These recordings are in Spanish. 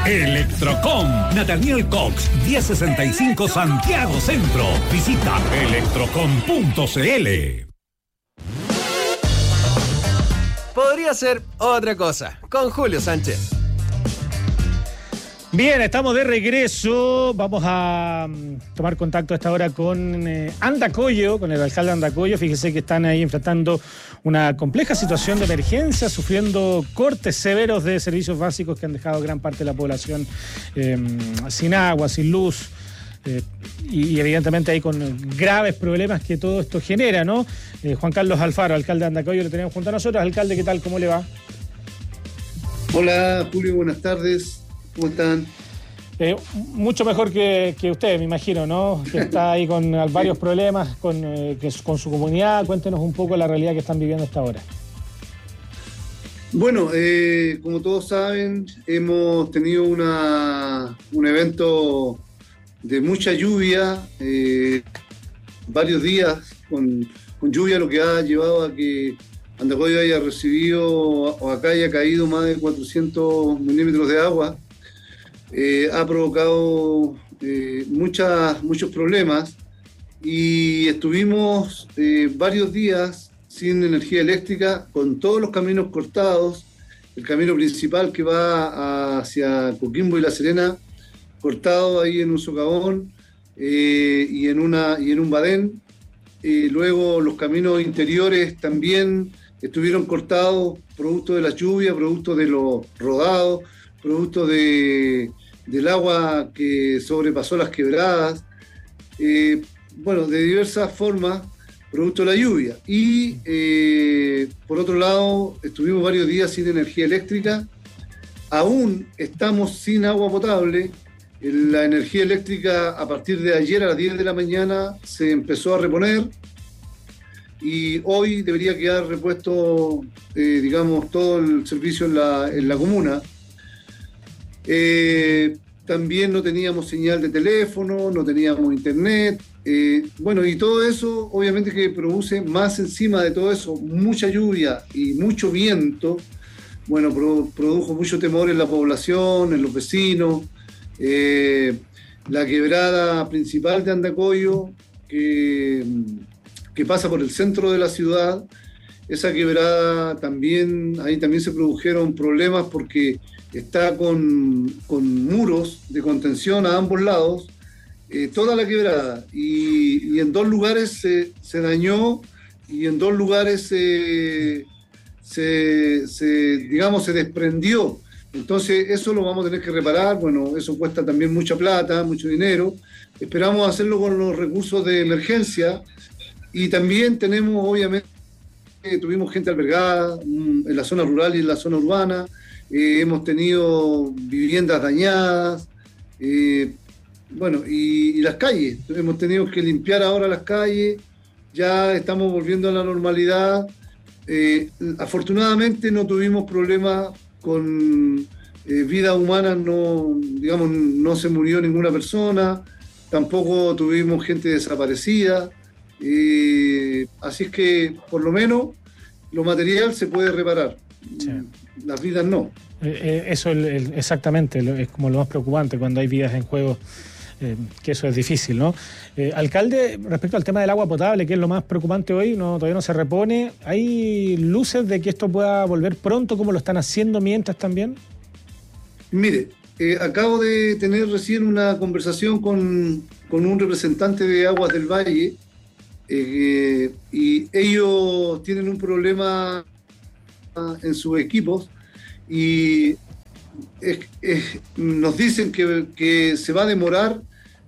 Electrocom, Nathaniel Cox, 1065 Santiago Centro. Visita electrocom.cl. Podría ser otra cosa, con Julio Sánchez. Bien, estamos de regreso. Vamos a tomar contacto a esta hora con Andacollo, con el alcalde de Andacollo. Fíjese que están ahí enfrentando una compleja situación de emergencia, sufriendo cortes severos de servicios básicos que han dejado gran parte de la población sin agua, sin luz. Y evidentemente ahí con graves problemas que todo esto genera, ¿no? Juan Carlos Alfaro, alcalde de Andacollo, lo tenemos junto a nosotros. Alcalde, ¿qué tal? ¿Cómo le va? Hola, Julio, buenas tardes. ¿Cómo están? Mucho mejor que usted, me imagino, ¿no? Que está ahí con varios problemas con su comunidad. Cuéntenos un poco la realidad que están viviendo hasta ahora. Bueno, como todos saben, hemos tenido un evento de mucha lluvia, varios días con lluvia, lo que ha llevado a que Andacollo haya recibido o acá haya caído más de 400 milímetros de agua. Ha provocado muchos problemas y estuvimos varios días sin energía eléctrica, con todos los caminos cortados, el camino principal que va hacia Coquimbo y La Serena cortado ahí en un socavón y en un badén. Luego los caminos interiores también estuvieron cortados producto de la lluvia, producto de los rodados, producto del agua que sobrepasó las quebradas, bueno, de diversas formas, producto de la lluvia. Y por otro lado, estuvimos varios días sin energía eléctrica, aún estamos sin agua potable. La energía eléctrica a partir de ayer a las 10 de la mañana se empezó a reponer y hoy debería quedar repuesto, digamos, todo el servicio en la comuna. También no teníamos señal de teléfono, no teníamos internet, bueno, y todo eso obviamente que produce, más encima de todo eso, mucha lluvia y mucho viento. Bueno, produjo mucho temor en la población, en los vecinos. La quebrada principal de Andacollo, que pasa por el centro de la ciudad, esa quebrada también, ahí también se produjeron problemas porque está con muros de contención a ambos lados, toda la quebrada, y en dos lugares se dañó, y en dos lugares digamos, se desprendió. Entonces eso lo vamos a tener que reparar. Bueno, eso cuesta también mucha plata, mucho dinero. Esperamos hacerlo con los recursos de emergencia, y también tenemos, obviamente, tuvimos gente albergada en la zona rural y en la zona urbana. Hemos tenido viviendas dañadas, bueno, y las calles. Hemos tenido que limpiar ahora las calles, ya estamos volviendo a la normalidad. Afortunadamente no tuvimos problemas con vidas humanas, no, digamos, no se murió ninguna persona, tampoco tuvimos gente desaparecida, así es que por lo menos lo material se puede reparar. Sí. Las vidas no. Eso exactamente, es como lo más preocupante cuando hay vidas en juego, que eso es difícil, ¿no? Alcalde, respecto al tema del agua potable, que es lo más preocupante hoy, todavía no se repone, ¿hay luces de que esto pueda volver pronto, como lo están haciendo mientras también? Mire, acabo de tener recién una conversación con un representante de Aguas del Valle, y ellos tienen un problema en sus equipos y nos dicen que se va a demorar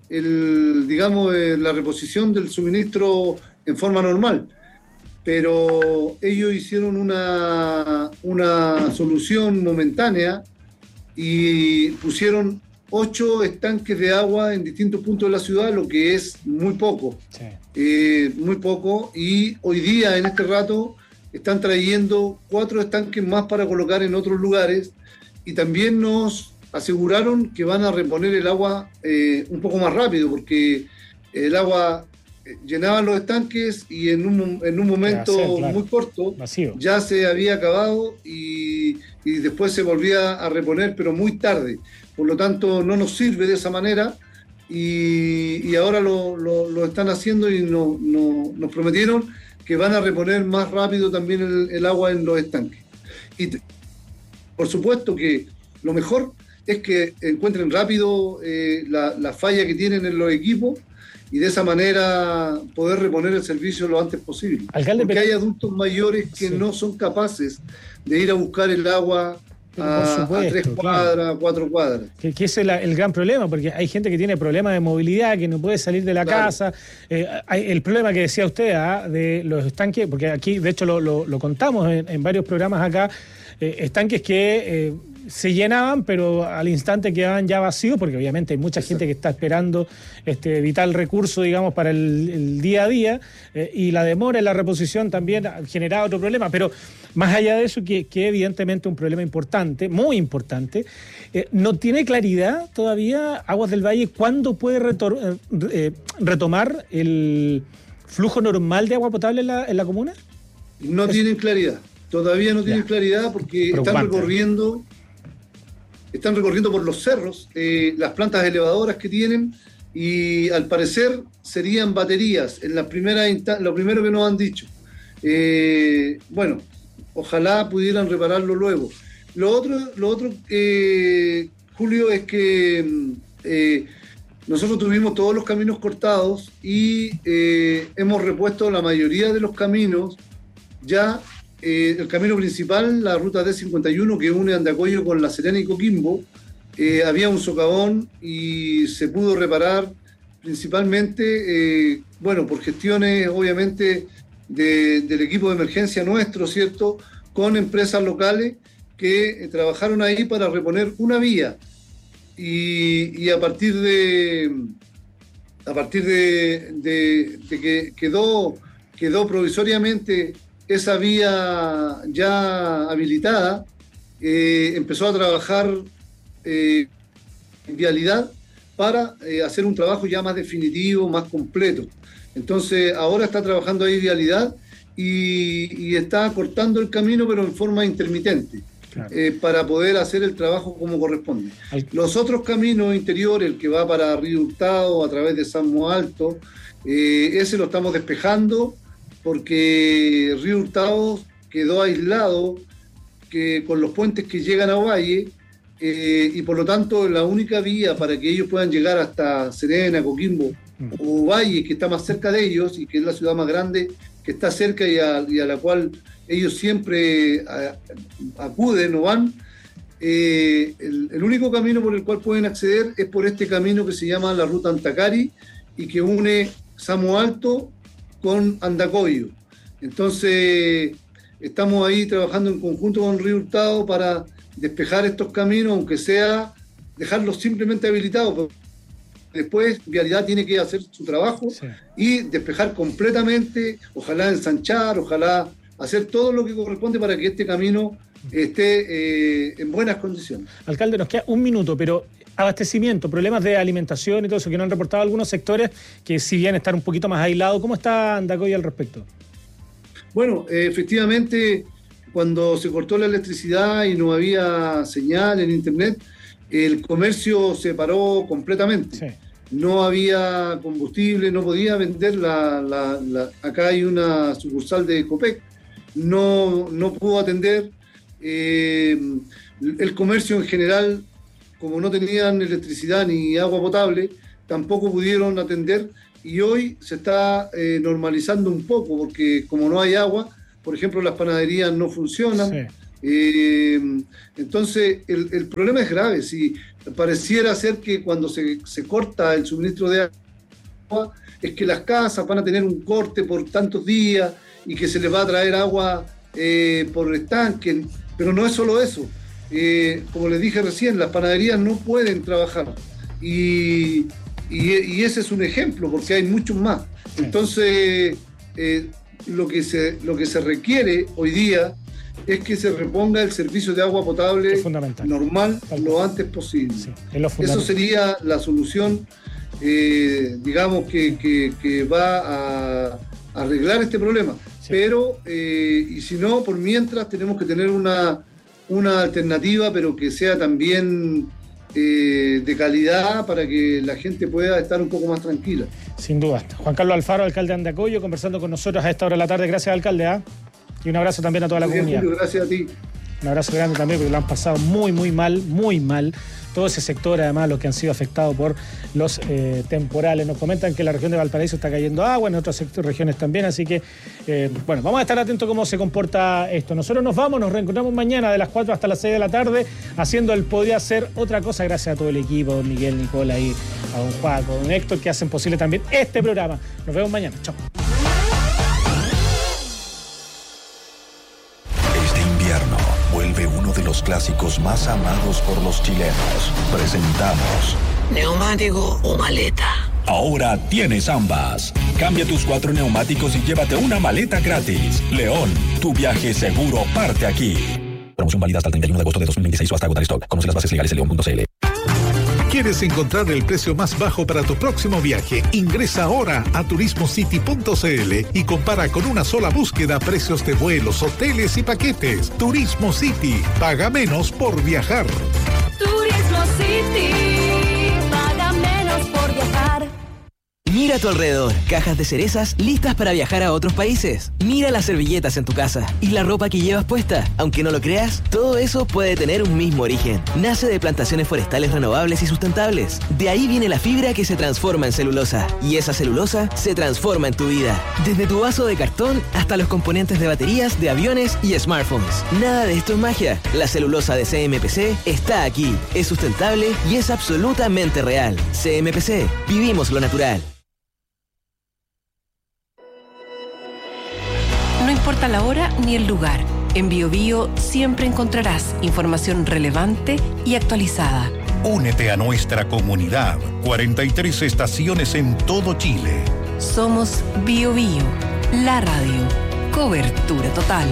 la reposición del suministro en forma normal, pero ellos hicieron una solución momentánea y pusieron 8 estanques de agua en distintos puntos de la ciudad, lo que es muy poco. Sí. Muy poco, y hoy día, en este rato, están trayendo 4 estanques más para colocar en otros lugares, y también nos aseguraron que van a reponer el agua un poco más rápido, porque el agua llenaban los estanques y en un momento muy corto vacío. Ya se había acabado, y y después se volvía a reponer, pero muy tarde. Por lo tanto, no nos sirve de esa manera y ahora lo están haciendo y nos prometieron que van a reponer más rápido también el agua en los estanques. Y por supuesto que lo mejor es que encuentren rápido la falla que tienen en los equipos y de esa manera poder reponer el servicio lo antes posible. Alcalde, porque hay adultos mayores que no son capaces de ir a buscar el agua a 3 cuadras, 4 cuadras. Que ese es el gran problema, porque hay gente que tiene problemas de movilidad, que no puede salir de la casa. Hay el problema que decía usted de los estanques, porque aquí de hecho lo contamos en varios programas acá, estanques que se llenaban, pero al instante quedaban ya vacíos, porque obviamente hay mucha gente que está esperando este vital recurso, digamos, para el día a día, y la demora en la reposición también generaba otro problema. Pero más allá de eso, que evidentemente un problema importante, muy importante, ¿no tiene claridad todavía Aguas del Valle cuándo puede retomar el flujo normal de agua potable en la comuna? No tienen claridad, todavía no tienen claridad, porque están recorriendo por los cerros las plantas elevadoras que tienen, y al parecer serían baterías en la primera lo primero que nos han dicho. Bueno, ojalá pudieran repararlo luego. Lo otro, Julio, es que nosotros tuvimos todos los caminos cortados y hemos repuesto la mayoría de los caminos ya. El camino principal, la ruta D51 que une Andacollo con La Serena y Coquimbo, había un socavón y se pudo reparar principalmente, por gestiones obviamente del equipo de emergencia nuestro, ¿cierto?, con empresas locales que trabajaron ahí para reponer una vía, y a partir de que quedó provisoriamente esa vía ya habilitada, empezó a trabajar en vialidad para hacer un trabajo ya más definitivo, más completo. Entonces ahora está trabajando ahí vialidad y está cortando el camino, pero en forma intermitente, claro, para poder hacer el trabajo como corresponde. Los otros caminos interiores, el que va para Río Hurtado a través de Samo Alto, ese lo estamos despejando, porque Río Hurtado quedó aislado con los puentes que llegan a Ovalle, y por lo tanto la única vía para que ellos puedan llegar hasta Serena, Coquimbo o Ovalle, que está más cerca de ellos y que es la ciudad más grande que está cerca y a la cual ellos siempre acuden o van, el único camino por el cual pueden acceder es por este camino que se llama la Ruta Antacari y que une Samo Alto con Andacollo. Entonces estamos ahí trabajando en conjunto con Río Hurtado para despejar estos caminos, aunque sea dejarlos simplemente habilitados. Después Vialidad tiene que hacer su trabajo, sí, y despejar completamente, ojalá ensanchar, ojalá hacer todo lo que corresponde para que este camino esté en buenas condiciones. Alcalde, nos queda un minuto, pero abastecimiento, problemas de alimentación y todo eso que nos han reportado algunos sectores que si bien están un poquito más aislados, ¿cómo está Andacollo al respecto? Bueno, efectivamente, cuando se cortó la electricidad y no había señal en internet, el comercio se paró completamente. Sí. No había combustible, no podía vender acá hay una sucursal de Copec, no pudo atender. El comercio en general, como no tenían electricidad ni agua potable, tampoco pudieron atender, y hoy se está normalizando un poco, porque como no hay agua, por ejemplo, las panaderías no funcionan. Sí. Entonces, el problema es grave. Si pareciera ser que cuando se corta el suministro de agua, es que las casas van a tener un corte por tantos días y que se les va a traer agua por estanque, pero no es solo eso. Como les dije recién, las panaderías no pueden trabajar y ese es un ejemplo, porque hay muchos más. Entonces, lo que se requiere hoy día es que se reponga el servicio de agua potable normal lo antes posible. Sí, eso sería la solución, digamos, que va a arreglar este problema. Sí. Pero, y si no, por mientras tenemos que tener una una alternativa, pero que sea también de calidad para que la gente pueda estar un poco más tranquila. Sin duda. Juan Carlos Alfaro, alcalde de Andacollo, conversando con nosotros a esta hora de la tarde. Gracias, alcalde. Y un abrazo también a toda la comunidad. Julio, gracias a ti. Un abrazo grande también, porque lo han pasado muy mal. Todo ese sector, además, los que han sido afectados por los temporales. Nos comentan que en la región de Valparaíso está cayendo agua, en otras regiones también, así que, vamos a estar atentos a cómo se comporta esto. Nosotros nos reencontramos mañana de las 4 hasta las 6 de la tarde, haciendo el Podía Ser Otra Cosa, gracias a todo el equipo, don Miguel, Nicola, y a don Juaco, don Héctor, que hacen posible también este programa. Nos vemos mañana. Chao. Vuelve uno de los clásicos más amados por los chilenos. Presentamos ¿neumático o maleta? Ahora tienes ambas. Cambia tus 4 neumáticos y llévate una maleta gratis. León, tu viaje seguro parte aquí. Promoción válida hasta el 31 de agosto de 2026 o hasta agotar stock. Conoce las bases legales en león.cl. ¿Quieres encontrar el precio más bajo para tu próximo viaje? Ingresa ahora a turismocity.cl y compara con una sola búsqueda precios de vuelos, hoteles y paquetes. Turismo City. Paga menos por viajar. Turismo City. Paga menos por viajar. Mira a tu alrededor, cajas de cerezas listas para viajar a otros países. Mira las servilletas en tu casa y la ropa que llevas puesta. Aunque no lo creas, todo eso puede tener un mismo origen. Nace de plantaciones forestales renovables y sustentables. De ahí viene la fibra que se transforma en celulosa. Y esa celulosa se transforma en tu vida. Desde tu vaso de cartón hasta los componentes de baterías, de aviones y smartphones. Nada de esto es magia. La celulosa de CMPC está aquí. Es sustentable y es absolutamente real. CMPC. Vivimos lo natural. No importa la hora ni el lugar, en BioBio siempre encontrarás información relevante y actualizada. Únete a nuestra comunidad. 43 estaciones en todo Chile. Somos BioBio, la radio. Cobertura total.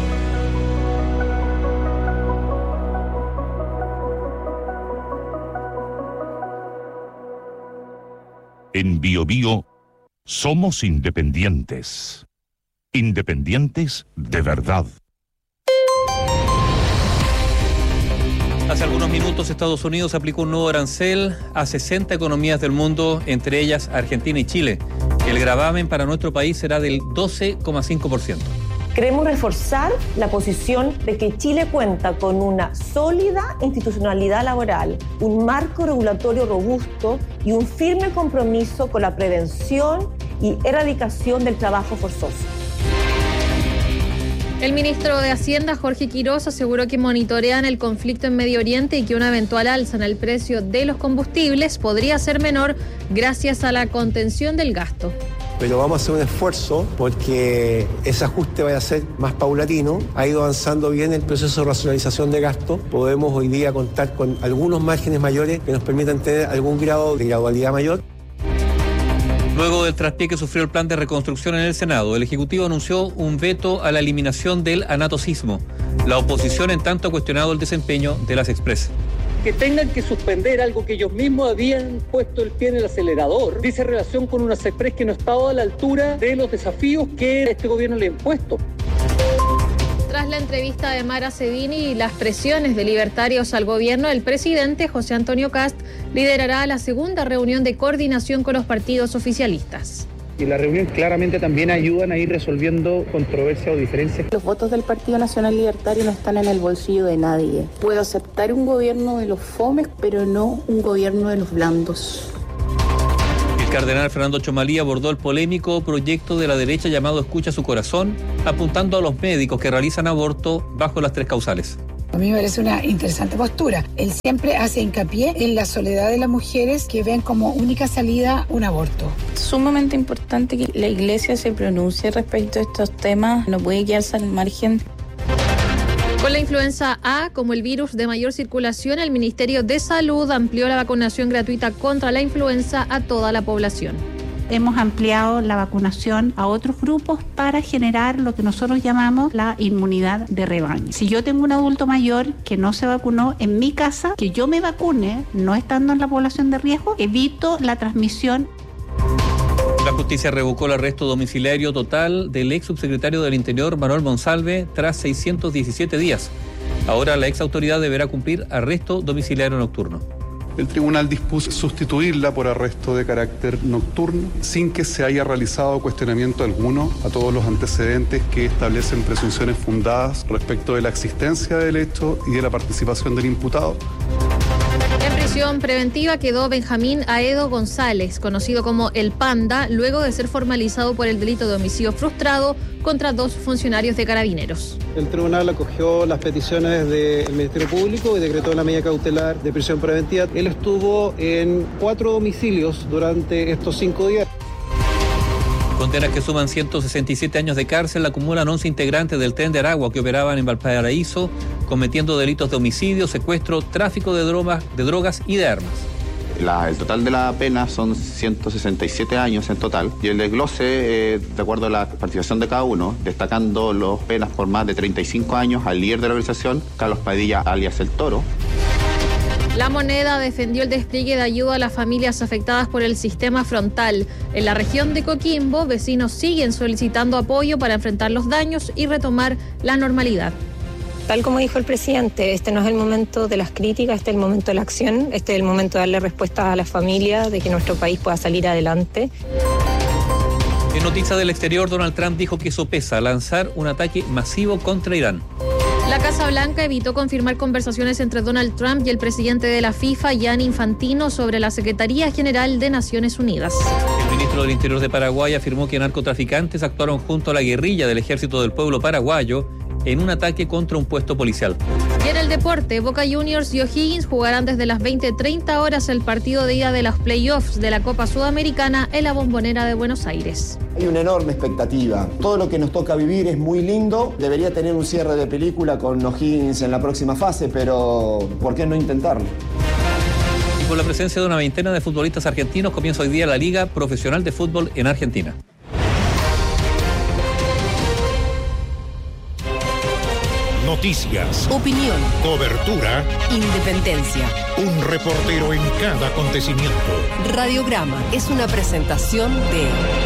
En BioBio somos independientes. Independientes de verdad. Hace algunos minutos Estados Unidos aplicó un nuevo arancel a 60 economías del mundo, entre ellas Argentina y Chile. El gravamen para nuestro país será del 12,5%. Queremos reforzar la posición de que Chile cuenta con una sólida institucionalidad laboral, un marco regulatorio robusto y un firme compromiso con la prevención y erradicación del trabajo forzoso. El ministro de Hacienda, Jorge Quirós, aseguró que monitorean el conflicto en Medio Oriente y que una eventual alza en el precio de los combustibles podría ser menor gracias a la contención del gasto. Pero vamos a hacer un esfuerzo porque ese ajuste vaya a ser más paulatino. Ha ido avanzando bien el proceso de racionalización de gasto. Podemos hoy día contar con algunos márgenes mayores que nos permitan tener algún grado de gradualidad mayor. Luego del traspié que sufrió el plan de reconstrucción en el Senado, el Ejecutivo anunció un veto a la eliminación del anatocismo. La oposición, en tanto, ha cuestionado el desempeño de las Express. Que tengan que suspender algo que ellos mismos habían puesto el pie en el acelerador, dice relación con unas Express que no estaba a la altura de los desafíos que este gobierno le ha impuesto. Tras la entrevista de Mara Cedini y las presiones de libertarios al gobierno, el presidente José Antonio Kast liderará la segunda reunión de coordinación con los partidos oficialistas. Y la reunión claramente también ayudan a ir resolviendo controversias o diferencias. Los votos del Partido Nacional Libertario no están en el bolsillo de nadie. Puedo aceptar un gobierno de los fomes, pero no un gobierno de los blandos. El cardenal Fernando Chomalí abordó el polémico proyecto de la derecha llamado Escucha su corazón, apuntando a los médicos que realizan aborto bajo las 3 causales. A mí me parece una interesante postura. Él siempre hace hincapié en la soledad de las mujeres que ven como única salida un aborto. Sumamente importante que la Iglesia se pronuncie respecto a estos temas. No puede quedarse al margen. Con la influenza A como el virus de mayor circulación, el Ministerio de Salud amplió la vacunación gratuita contra la influenza a toda la población. Hemos ampliado la vacunación a otros grupos para generar lo que nosotros llamamos la inmunidad de rebaño. Si yo tengo un adulto mayor que no se vacunó en mi casa, que yo me vacune, no estando en la población de riesgo, evito la transmisión. La justicia revocó el arresto domiciliario total del ex subsecretario del Interior, Manuel Monsalve, tras 617 días. Ahora la ex autoridad deberá cumplir arresto domiciliario nocturno. El tribunal dispuso sustituirla por arresto de carácter nocturno sin que se haya realizado cuestionamiento alguno a todos los antecedentes que establecen presunciones fundadas respecto de la existencia del hecho y de la participación del imputado. En prisión preventiva quedó Benjamín Aedo González, conocido como El Panda, luego de ser formalizado por el delito de homicidio frustrado contra 2 funcionarios de Carabineros. El tribunal acogió las peticiones del Ministerio Público y decretó la medida cautelar de prisión preventiva. Él estuvo en 4 domicilios durante estos 5 días. Condenas que suman 167 años de cárcel acumulan 11 integrantes del Tren de Aragua que operaban en Valparaíso, cometiendo delitos de homicidio, secuestro, tráfico de drogas y de armas. El total de la pena son 167 años en total, y el desglose, de acuerdo a la participación de cada uno, destacando las penas por más de 35 años al líder de la organización, Carlos Padilla, alias El Toro. La Moneda defendió el despliegue de ayuda a las familias afectadas por el sistema frontal. En la región de Coquimbo, vecinos siguen solicitando apoyo para enfrentar los daños y retomar la normalidad. Tal como dijo el presidente, este no es el momento de las críticas, este es el momento de la acción, este es el momento de darle respuesta a las familias, de que nuestro país pueda salir adelante. En noticias del exterior, Donald Trump dijo que sopesa lanzar un ataque masivo contra Irán. La Casa Blanca evitó confirmar conversaciones entre Donald Trump y el presidente de la FIFA, Gianni Infantino, sobre la Secretaría General de Naciones Unidas. El ministro del Interior de Paraguay afirmó que narcotraficantes actuaron junto a la guerrilla del Ejército del Pueblo Paraguayo en un ataque contra un puesto policial. Y en el deporte, Boca Juniors y O'Higgins jugarán desde las 20:30 horas el partido de ida de los playoffs de la Copa Sudamericana en la Bombonera de Buenos Aires. Hay una enorme expectativa. Todo lo que nos toca vivir es muy lindo. Debería tener un cierre de película con O'Higgins en la próxima fase, pero ¿por qué no intentarlo? Y con la presencia de una veintena de futbolistas argentinos, comienza hoy día la Liga Profesional de Fútbol en Argentina. Noticias, opinión, cobertura, independencia. Un reportero en cada acontecimiento. Radiograma es una presentación de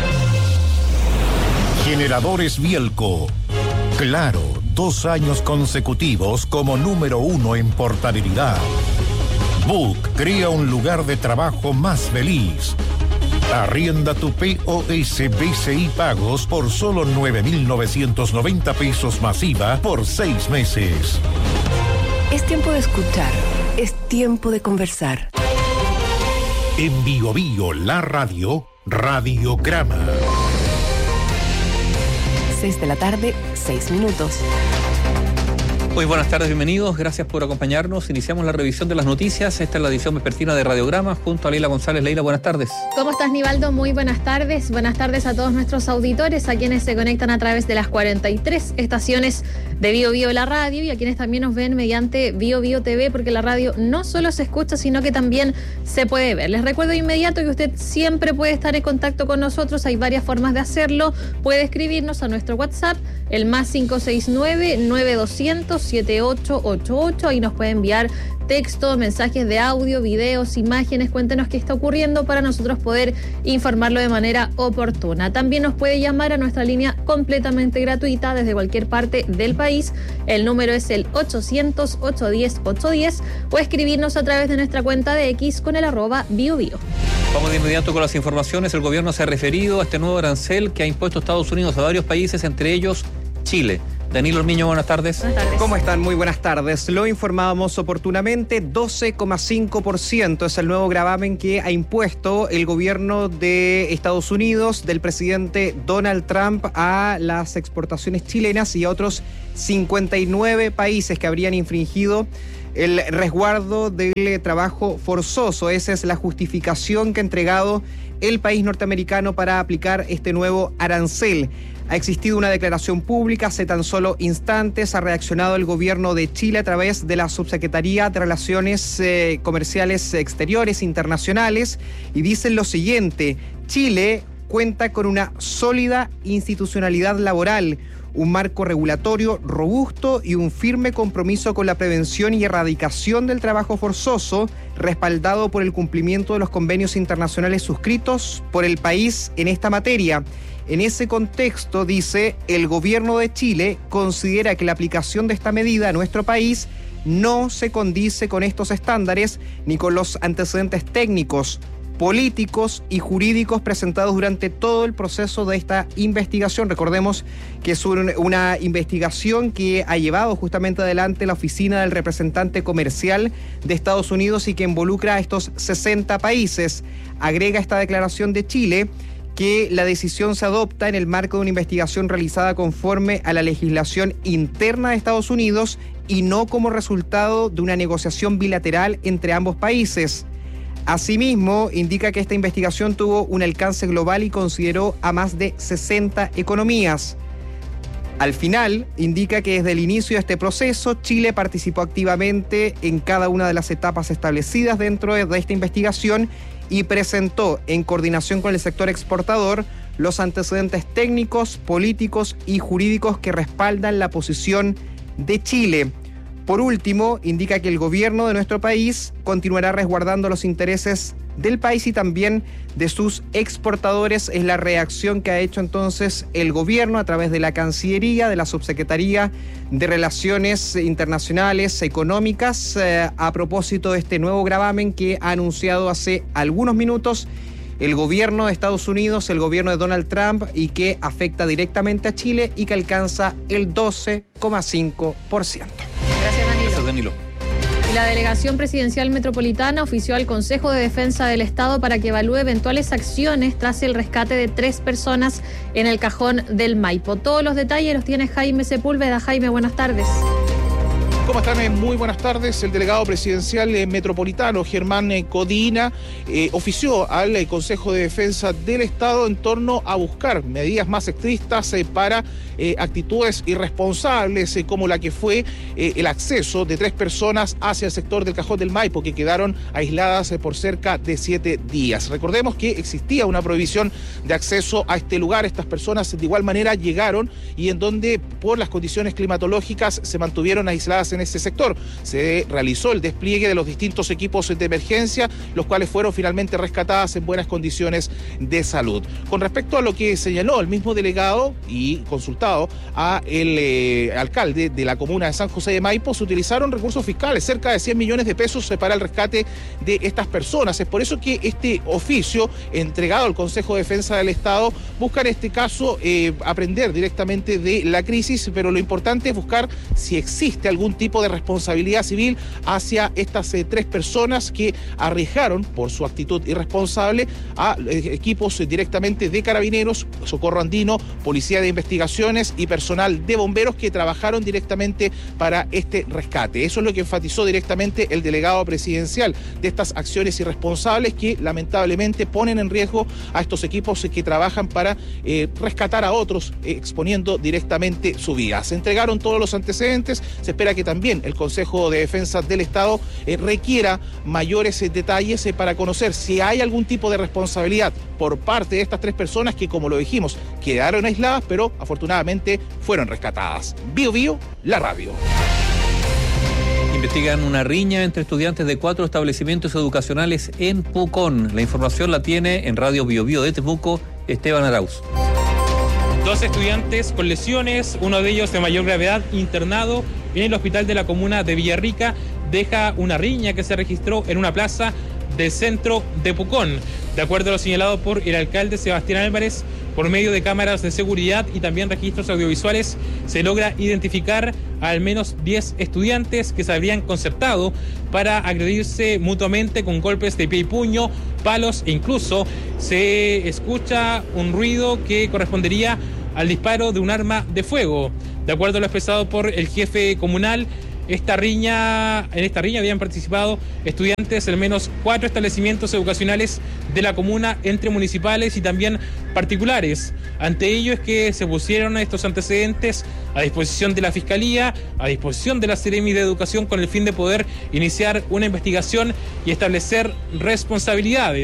Generadores Bielco. Claro, 2 años consecutivos como número 1 en portabilidad. Book crea un lugar de trabajo más feliz. Arrienda tu POS BCI Pagos por solo 9.990 pesos masiva por 6 meses. Es tiempo de escuchar, es tiempo de conversar. En Bio Bio, la radio, Radiograma. 6 de la tarde, 6 minutos. Muy buenas tardes, bienvenidos, gracias por acompañarnos. Iniciamos la revisión de las noticias. Esta es la edición vespertina de Radiograma junto a Leila González. Leila, buenas tardes. ¿Cómo estás, Nivaldo? Muy buenas tardes. Buenas tardes a todos nuestros auditores, a quienes se conectan a través de las 43 estaciones de Bio Bio la radio y a quienes también nos ven mediante Bio Bio TV, porque la radio no solo se escucha, sino que también se puede ver. Les recuerdo de inmediato que usted siempre puede estar en contacto con nosotros. Hay varias formas de hacerlo. Puede escribirnos a nuestro WhatsApp, el más 569-9200-7888. Ahí nos puede enviar texto, mensajes de audio, videos, imágenes. Cuéntenos qué está ocurriendo para nosotros poder informarlo de manera oportuna. También nos puede llamar a nuestra línea completamente gratuita desde cualquier parte del país. El número es el 800-810-810 o escribirnos a través de nuestra cuenta de X con el @BioBio. Vamos de inmediato con las informaciones. El gobierno se ha referido a este nuevo arancel que ha impuesto Estados Unidos a varios países, entre ellos Chile. Danilo Ormiño, buenas tardes. Buenas tardes. ¿Cómo están? Muy buenas tardes. Lo informábamos oportunamente, 12,5% es el nuevo gravamen que ha impuesto el gobierno de Estados Unidos, del presidente Donald Trump, a las exportaciones chilenas y a otros 59 países que habrían infringido el resguardo del trabajo forzoso. Esa es la justificación que ha entregado el país norteamericano para aplicar este nuevo arancel. Ha existido una declaración pública hace tan solo instantes. Ha reaccionado el gobierno de Chile a través de la Subsecretaría de Relaciones Comerciales Exteriores Internacionales y dicen lo siguiente: Chile cuenta con una sólida institucionalidad laboral, un marco regulatorio robusto y un firme compromiso con la prevención y erradicación del trabajo forzoso, respaldado por el cumplimiento de los convenios internacionales suscritos por el país en esta materia. En ese contexto, dice, el gobierno de Chile considera que la aplicación de esta medida a nuestro país no se condice con estos estándares ni con los antecedentes técnicos, políticos y jurídicos presentados durante todo el proceso de esta investigación. Recordemos que es una investigación que ha llevado justamente adelante la oficina del representante comercial de Estados Unidos y que involucra a estos 60 países. Agrega esta declaración de Chile que la decisión se adopta en el marco de una investigación realizada conforme a la legislación interna de Estados Unidos y no como resultado de una negociación bilateral entre ambos países. Asimismo, indica que esta investigación tuvo un alcance global y consideró a más de 60 economías. Al final, indica que desde el inicio de este proceso, Chile participó activamente en cada una de las etapas establecidas dentro de esta investigación y presentó, en coordinación con el sector exportador, los antecedentes técnicos, políticos y jurídicos que respaldan la posición de Chile. Por último, indica que el gobierno de nuestro país continuará resguardando los intereses del país y también de sus exportadores. Es la reacción que ha hecho entonces el gobierno a través de la Cancillería, de la Subsecretaría de Relaciones Internacionales Económicas, a propósito de este nuevo gravamen que ha anunciado hace algunos minutos el gobierno de Estados Unidos, el gobierno de Donald Trump, y que afecta directamente a Chile y que alcanza el 12,5%. Gracias, Danilo. La Delegación Presidencial Metropolitana ofició al Consejo de Defensa del Estado para que evalúe eventuales acciones tras el rescate de 3 personas en el cajón del Maipo. Todos los detalles los tiene Jaime Sepúlveda. Jaime, buenas tardes. ¿Cómo están? Muy buenas tardes. El delegado presidencial metropolitano, Germán Codina, ofició al Consejo de Defensa del Estado en torno a buscar medidas más estrictas para actitudes irresponsables, como la que fue el acceso de 3 personas hacia el sector del Cajón del Maipo, que quedaron aisladas por cerca de 7 días. Recordemos que existía una prohibición de acceso a este lugar. Estas personas de igual manera llegaron y en donde por las condiciones climatológicas se mantuvieron aisladas en ese sector. Se realizó el despliegue de los distintos equipos de emergencia, los cuales fueron finalmente rescatadas en buenas condiciones de salud. Con respecto a lo que señaló el mismo delegado y consultado a el alcalde de la comuna de San José de Maipo, se utilizaron recursos fiscales, cerca de 100 millones de pesos para el rescate de estas personas. Es por eso que este oficio entregado al Consejo de Defensa del Estado busca en este caso aprender directamente de la crisis, pero lo importante es buscar si existe algún tipo de responsabilidad civil hacia estas 3 personas que arriesgaron por su actitud irresponsable a equipos directamente de Carabineros, Socorro Andino, Policía de Investigaciones y personal de bomberos que trabajaron directamente para este rescate. Eso es lo que enfatizó directamente el delegado presidencial, de estas acciones irresponsables que lamentablemente ponen en riesgo a estos equipos que trabajan para rescatar a otros, exponiendo directamente su vida. Se entregaron todos los antecedentes. Se espera que también el Consejo de Defensa del Estado requiera mayores detalles para conocer si hay algún tipo de responsabilidad por parte de estas 3 personas que, como lo dijimos, quedaron aisladas, pero afortunadamente fueron rescatadas. Bio Bio, la radio. Investigan una riña entre estudiantes de 4 establecimientos educacionales en Pucón. La información la tiene en Radio Bio Bio de Temuco, Esteban Arauz. 2 estudiantes con lesiones, uno de ellos de mayor gravedad, internado en el hospital de la comuna de Villarrica, deja una riña que se registró en una plaza del centro de Pucón. De acuerdo a lo señalado por el alcalde Sebastián Álvarez, por medio de cámaras de seguridad y también registros audiovisuales, se logra identificar a al menos 10 estudiantes que se habrían concertado para agredirse mutuamente con golpes de pie y puño, palos e incluso se escucha un ruido que correspondería al disparo de un arma de fuego. De acuerdo a lo expresado por el jefe comunal, en esta riña habían participado estudiantes de al menos 4 establecimientos educacionales de la comuna, entre municipales y también particulares. Ante ello es que se pusieron estos antecedentes a disposición de la Fiscalía, a disposición de la Seremi de Educación, con el fin de poder iniciar una investigación y establecer responsabilidades.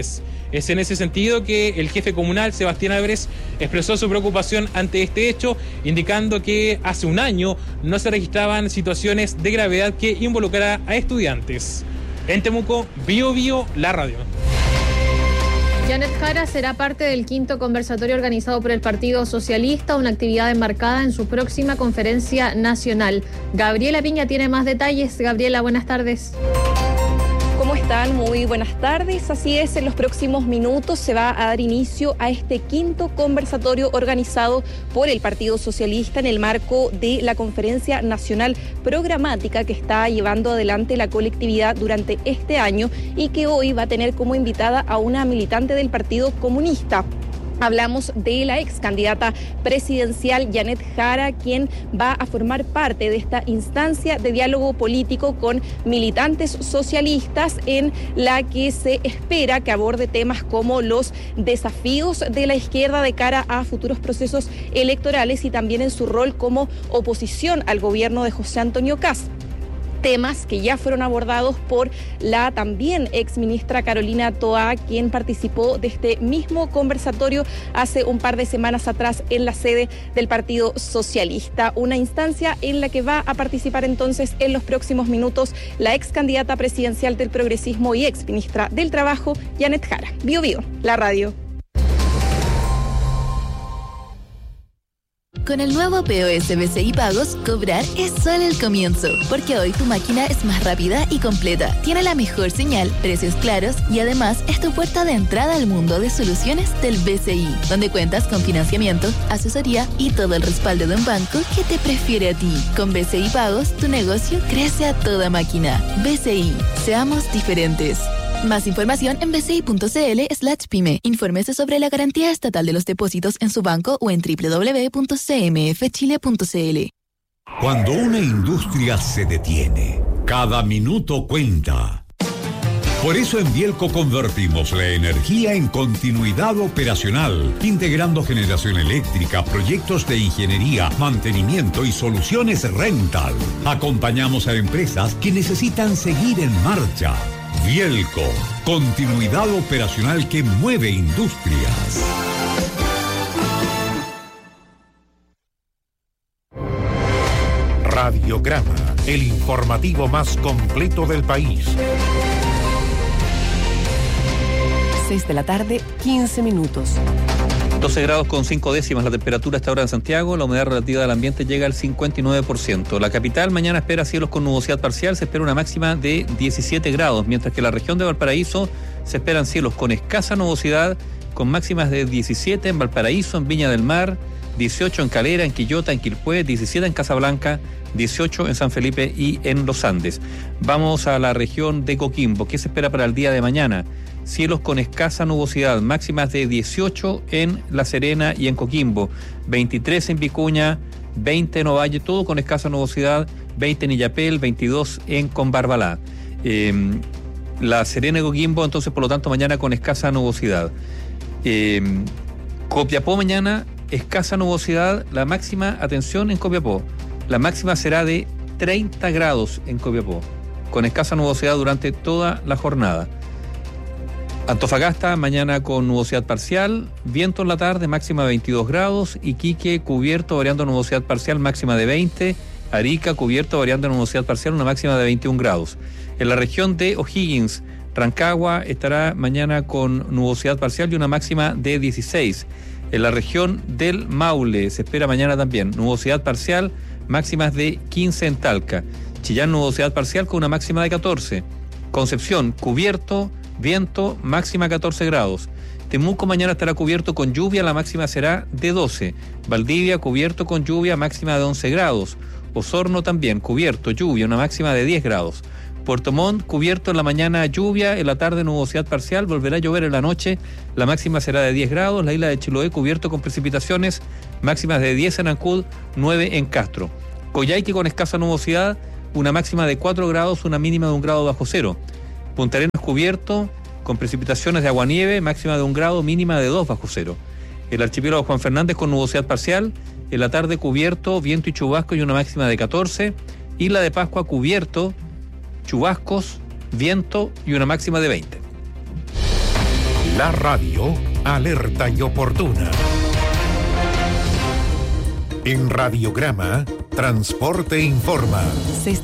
Es en ese sentido que el jefe comunal, Sebastián Álvarez, expresó su preocupación ante este hecho, indicando que hace un año no se registraban situaciones de gravedad que involucrara a estudiantes. En Temuco, Bio Bio, la radio. Janet Jara será parte del 5º conversatorio organizado por el Partido Socialista, una actividad enmarcada en su próxima conferencia nacional. Gabriela Piña tiene más detalles. Gabriela, buenas tardes. ¿Cómo están? Muy buenas tardes. Así es, en los próximos minutos se va a dar inicio a este 5º conversatorio organizado por el Partido Socialista en el marco de la Conferencia Nacional Programática que está llevando adelante la colectividad durante este año y que hoy va a tener como invitada a una militante del Partido Comunista. Hablamos de la ex candidata presidencial Janet Jara, quien va a formar parte de esta instancia de diálogo político con militantes socialistas en la que se espera que aborde temas como los desafíos de la izquierda de cara a futuros procesos electorales y también en su rol como oposición al gobierno de José Antonio Kast. Temas que ya fueron abordados por la también exministra Carolina Toá, quien participó de este mismo conversatorio hace un par de semanas atrás en la sede del Partido Socialista. Una instancia en la que va a participar entonces en los próximos minutos la ex candidata presidencial del progresismo y ex ministra del Trabajo, Janet Jara. Bio Bio, la radio. Con el nuevo POS BCI Pagos, cobrar es solo el comienzo, porque hoy tu máquina es más rápida y completa, tiene la mejor señal, precios claros y además es tu puerta de entrada al mundo de soluciones del BCI, donde cuentas con financiamiento, asesoría y todo el respaldo de un banco que te prefiere a ti. Con BCI Pagos, tu negocio crece a toda máquina. BCI, seamos diferentes. Más información en bci.cl/pyme. Infórmese sobre la garantía estatal de los depósitos en su banco o en www.cmfchile.cl. Cuando una industria se detiene, cada minuto cuenta. Por eso en Bielco convertimos la energía en continuidad operacional, integrando generación eléctrica, proyectos de ingeniería, mantenimiento y soluciones rental. Acompañamos a empresas que necesitan seguir en marcha. Bielco, continuidad operacional que mueve industrias. Radiograma, el informativo más completo del país. 6 de la tarde, 15 minutos. 12 grados con 5 décimas la temperatura a esta hora en Santiago, la humedad relativa del ambiente llega al 59%. La capital mañana espera cielos con nubosidad parcial, se espera una máxima de 17 grados, mientras que la región de Valparaíso se esperan cielos con escasa nubosidad, con máximas de 17 en Valparaíso, en Viña del Mar, 18 en Calera, en Quillota, en Quilpué, 17 en Casablanca, 18 en San Felipe y en Los Andes. Vamos a la región de Coquimbo. ¿Qué se espera para el día de mañana? Cielos con escasa nubosidad, máximas de 18 en La Serena y en Coquimbo, 23 en Vicuña, 20 en Ovalle, todo con escasa nubosidad, 20 en Illapel, 22 en Combarbalá. La Serena y Coquimbo, entonces, por lo tanto, mañana con escasa nubosidad. Copiapó mañana, escasa nubosidad, la máxima, atención en Copiapó, la máxima será de 30 grados en Copiapó, con escasa nubosidad durante toda la jornada. Antofagasta, mañana con nubosidad parcial, viento en la tarde, máxima de 22 grados, Iquique, cubierto, variando nubosidad parcial, máxima de 20, Arica, cubierto, variando nubosidad parcial, una máxima de 21 grados. En la región de O'Higgins, Rancagua estará mañana con nubosidad parcial y una máxima de 16. En la región del Maule se espera mañana también nubosidad parcial, máximas de 15 en Talca. Chillán, nubosidad parcial con una máxima de 14. Concepción, cubierto, viento, máxima 14 grados. Temuco mañana estará cubierto con lluvia, la máxima será de 12. Valdivia, cubierto con lluvia, máxima de 11 grados. Osorno también, cubierto, lluvia, una máxima de 10 grados. Puerto Montt, cubierto en la mañana, lluvia, en la tarde nubosidad parcial, volverá a llover en la noche, la máxima será de 10 grados. La isla de Chiloé, cubierto con precipitaciones, máximas de 10 en Ancud, 9 en Castro. Coyhaique con escasa nubosidad, una máxima de 4 grados, una mínima de 1 grado bajo cero. Punta Arenas cubierto con precipitaciones de aguanieve, máxima de 1 grado, mínima de 2 bajo cero. El archipiélago Juan Fernández con nubosidad parcial, en la tarde cubierto, viento y chubasco y una máxima de 14. Isla de Pascua cubierto, chubascos, viento y una máxima de 20. La radio alerta y oportuna. En Radiograma, Transporte Informa.